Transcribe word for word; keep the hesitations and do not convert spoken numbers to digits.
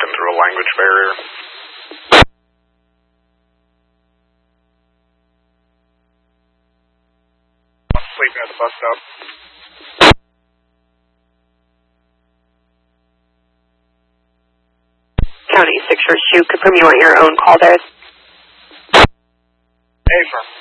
working through a language barrier. I'm sleeping at the bus stop. County six four two, confirm you want your own call there. Affirm.